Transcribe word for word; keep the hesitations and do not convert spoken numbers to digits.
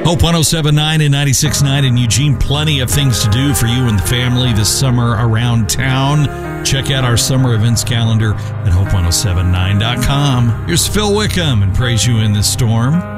Hope one oh seven point nine and ninety-six point nine in Eugene. Plenty of things to do for you and the family this summer around town. Check out our summer events calendar at hope one oh seven nine dot com. Here's Phil Wickham and Praise You in This Storm.